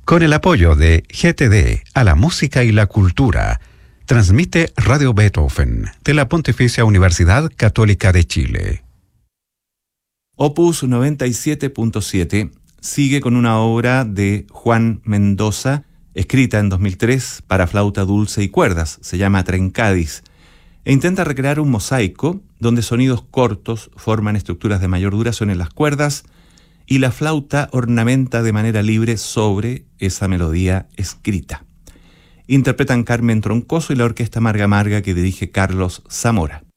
Con el apoyo de GTD a la música y la cultura, transmite Radio Beethoven de la Pontificia Universidad Católica de Chile. Opus 97.7 sigue con una obra de Juan Mendoza, escrita en 2003 para flauta dulce y cuerdas, se llama Trencadis, e intenta recrear un mosaico donde sonidos cortos forman estructuras de mayor duración en las cuerdas y la flauta ornamenta de manera libre sobre esa melodía escrita. Interpretan Carmen Troncoso y la orquesta Marga Marga que dirige Carlos Zamora.